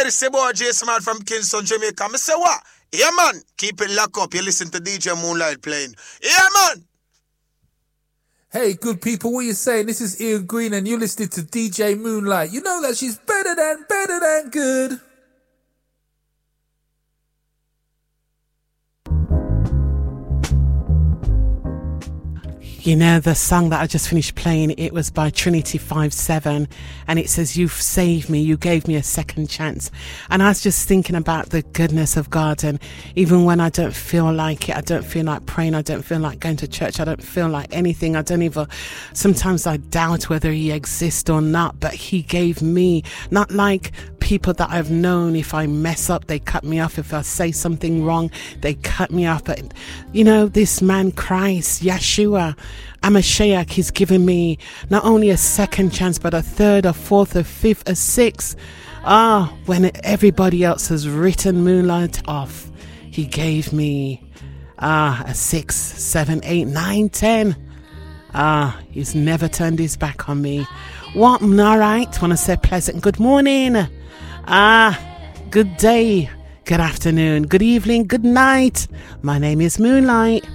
this is boy Jason Man from Kingston, Jamaica. I say what? Yeah, man. Keep it locked up. You listen to DJ Moonlight playing. Yeah, man. Hey, good people, what you saying? This is Ian Green and you're listening to DJ Moonlight. You know that she's better than good. You know, the song that I just finished playing, it was by Trinity 5-7, and it says, "You've saved me, you gave me a second chance." And I was just thinking about the goodness of God, and even when I don't feel like it, I don't feel like praying, I don't feel like going to church, I don't feel like anything, sometimes I doubt whether he exists or not, but he gave me, not like people that I've known, if I mess up, they cut me off. If I say something wrong, they cut me off. But, you know, this man, Christ, Yeshua, Amashiach, he's given me not only a second chance, but a third, a fourth, a fifth, a sixth. When everybody else has written Moonlight off, he gave me a 6, 7, 8, 9, 10. He's never turned his back on me. What? All right. Want to say pleasant good morning. Good day, good afternoon, good evening, good night. My name is Moonlight.